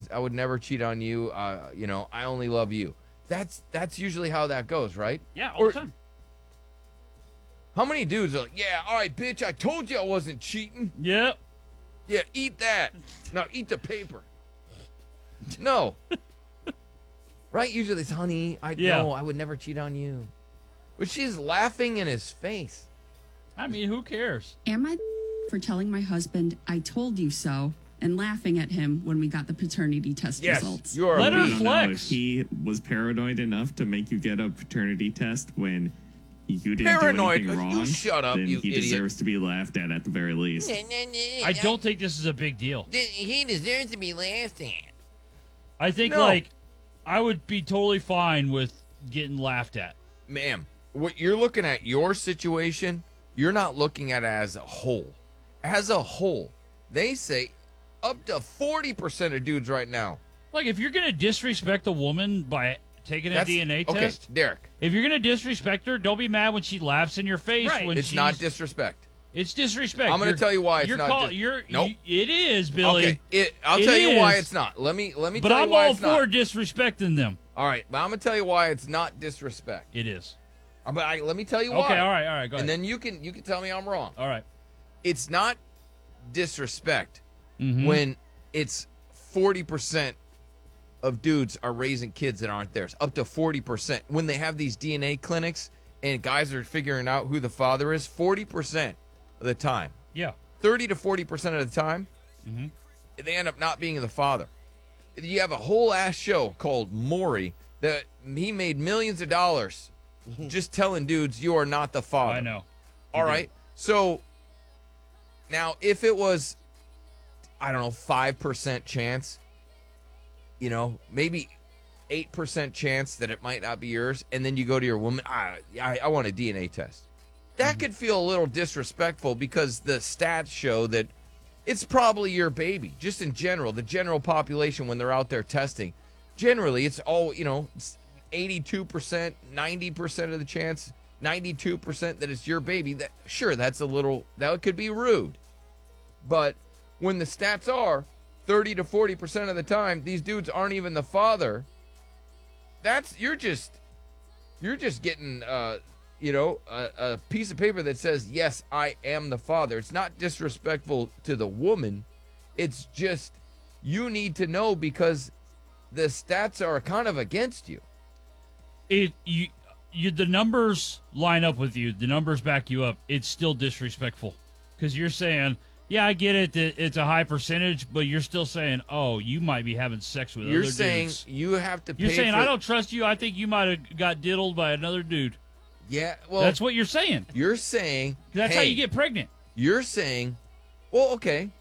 I would never cheat on you. I only love you. That's usually how that goes, right? Yeah, all the time. How many dudes are like, yeah, all right, bitch, I told you I wasn't cheating. Yep. Yeah, eat that. Now eat the paper. No. Right? Usually it's, honey, no, I would never cheat on you. But she's laughing in his face. I mean, who cares? Am I for telling my husband I told you so and laughing at him when we got the paternity test results? You are Let her I don't know if flex. he was paranoid enough to make you get a paternity test when you didn't Paranoid? do anything You wrong. shut up, then you he idiot. deserves to be laughed at the very least. I don't think this is a big deal. He deserves to be laughed at. I think, No. I would be totally fine with getting laughed at. Ma'am, what you're looking at your situation, you're not looking at it as a whole. As a whole, they say up to 40% of dudes right now. Like, if you're going to disrespect a woman by taking a That's DNA okay, test, Derek. if you're going to disrespect her, don't be mad when she laughs in your face. Right. When It's she's, not disrespect. It's disrespect. I'm going to tell you why it's you're not. Nope. It is, Billy. Okay, I'll It tell you why is. it's not. Let me But tell you I'm why all it's for not. disrespecting them. All right, but I'm going to tell you why it's not disrespect. It is. But let me tell you why. Okay, all right, go ahead. And then you can tell me I'm wrong. All right. It's not disrespect Mhm. when it's 40% of dudes are raising kids that aren't theirs. Up to 40%. When they have these DNA clinics and guys are figuring out who the father is, 40% of the time, Yeah. 30 to 40% of the time, they end up not being the father. You have a whole ass show called Maury that he made millions of dollars just telling dudes you are not the father. I know. All right. So now if it was, I don't know, 5% chance, maybe 8% chance that it might not be yours, and then you go to your woman, I want a DNA test. That could feel a little disrespectful because the stats show that it's probably your baby. Just in general, the general population when they're out there testing, generally it's all, it's 82%, 90% of the chance, 92% that it's your baby. That could be rude. But when the stats are 30 to 40% of the time, these dudes aren't even the father. You're just getting, a piece of paper that says, yes, I am the father. It's not disrespectful to the woman. It's just, you need to know because the stats are kind of against you. The numbers line up with you. The numbers back you up. It's still disrespectful because you're saying, yeah, I get it. That it's a high percentage, but you're still saying, oh, you might be having sex with You're other saying dudes. you have to pay You're saying, for... I don't trust you. I think you might have got diddled by another dude. Yeah, well... That's what you're saying. You're saying... That's how you get pregnant. You're saying... Well, okay.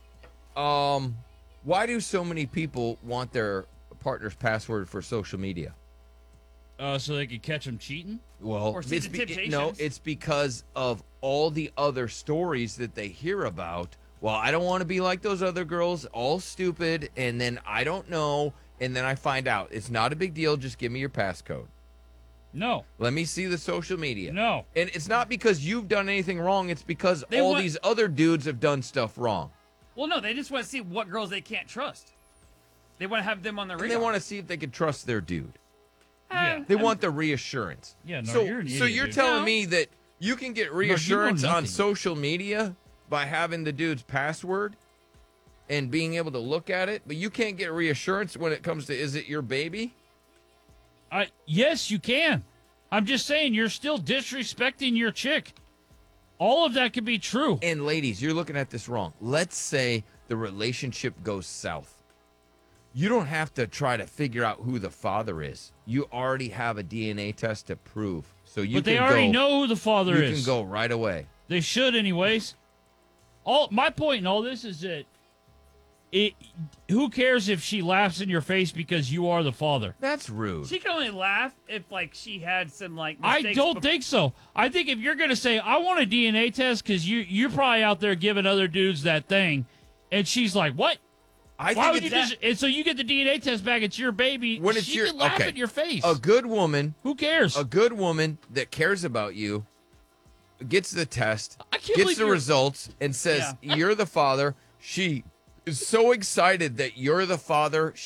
Why do so many people want their partner's password for social media? So they could catch them cheating? Well, Or see the temptations. it's because of all the other stories that they hear about. Well, I don't want to be like those other girls, all stupid, and then I don't know, and then I find out. It's not a big deal. Just give me your passcode. No. Let me see the social media. No. And it's not because you've done anything wrong. It's because They all want- these other dudes have done stuff wrong. Well, no, they just want to see what girls they can't trust. They want to have them on their And radar. they want to see if they can trust their dude. Yeah. They want the reassurance. Yeah, no, so, you're an so idiot, you're dude. telling No. me that you can get reassurance on nothing. social media by having the dude's password and being able to look at it, but you can't get reassurance when it comes to, is it your baby? Yes, you can. I'm just saying you're still disrespecting your chick. All of that could be true. And ladies, you're looking at this wrong. Let's say the relationship goes south. You don't have to try to figure out who the father is. You already have a DNA test to prove. So you But they can already go, know who the father you is. can go right away. They should, anyways. My point in all this is that who cares if she laughs in your face because you are the father? That's rude. She can only laugh if, she had some, I mistakes don't think so. I think if you're going to say, I want a DNA test because you're probably out there giving other dudes that thing, and she's like, what? I Why think would you it's just? And so you get the DNA test back. It's your baby. when it's she your can laugh okay. in your face. A good woman, Who cares? a good woman that cares about you gets the test, I can't gets believe the you're- results, and says Yeah. you're the father. She is so excited that you're the father.